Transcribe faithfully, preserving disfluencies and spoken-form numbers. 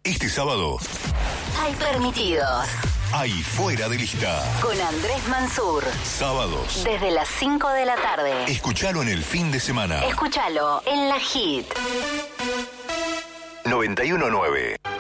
Este sábado Hay permitidos. hay Fuera de Lista. Con Andrés Mansur. Sábados. Desde las cinco de la tarde. Escuchalo en el fin de semana. Escúchalo en la Hit. noventa y uno nueve.